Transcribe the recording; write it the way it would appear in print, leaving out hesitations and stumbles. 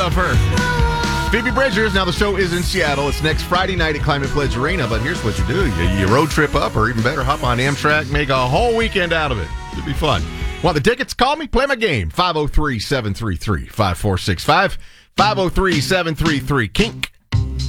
love her. Phoebe Bridgers. Now the show is in Seattle. It's next Friday night at Climate Pledge Arena. But here's what you do. You road trip up, or even better, hop on Amtrak, make a whole weekend out of it. It'll be fun. Want the tickets? Call me. Play my game. 503-733-5465. 503-733-KINK.